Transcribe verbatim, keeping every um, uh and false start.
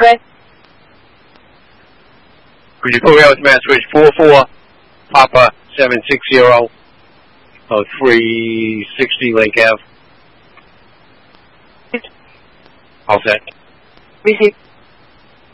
Good. Could you put me out with mass switch four four Papa seven six zero oh three sixty Lake Ave. All set. Receive.